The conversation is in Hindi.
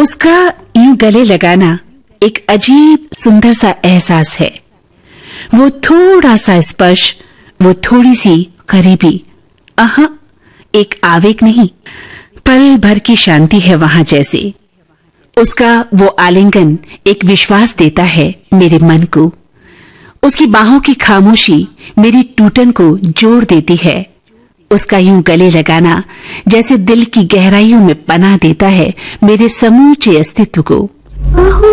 उसका यूं गले लगाना एक अजीब सुंदर सा एहसास है। वो थोड़ा सा स्पर्श, वो थोड़ी सी करीबी, एक आवेग नहीं, पल भर की शांति है वहां जैसे। उसका वो आलिंगन एक विश्वास देता है मेरे मन को। उसकी बाहों की खामोशी मेरी टूटन को जोड़ देती है। उसका यूं गले लगाना जैसे दिल की गहराइयों में पनाह देता है मेरे समूचे अस्तित्व को।